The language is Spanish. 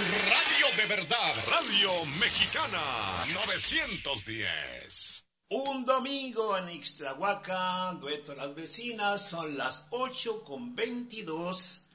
Radio de verdad, Radio Mexicana, 910. Un domingo en Ixtlahuaca, dueto las vecinas, son las 8:22.